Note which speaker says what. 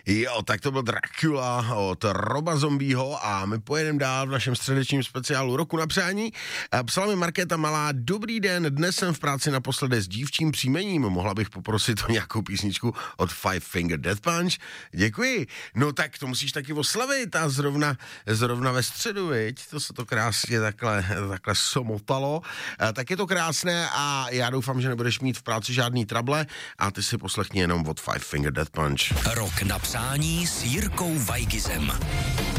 Speaker 1: Jo, tak to byl Dracula od Roba Zombieho a my pojedeme dál v našem středečním speciálu Roku na přání. Psala mi Markéta Malá, dobrý den, dnes jsem v práci naposledy s dívčím příjmením, mohla bych poprosit o nějakou písničku od Five Finger Death Punch? Děkuji. No tak to musíš taky oslavit a zrovna ve středu, viď? To se to krásně takhle somotalo. Tak je to krásné a já doufám, že nebudeš mít v práci žádný trable a ty si poslechni jenom od Five Finger Death Punch.
Speaker 2: Rok na přání s Jirkou Weigizem.